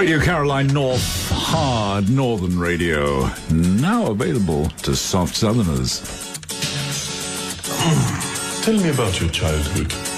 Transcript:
Radio Caroline North, hard northern radio, now available to soft southerners. Tell me about your childhood.